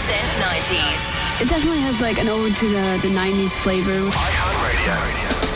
Synth 90s. It definitely has like an ode to the 90s flavor. iHeartRadio.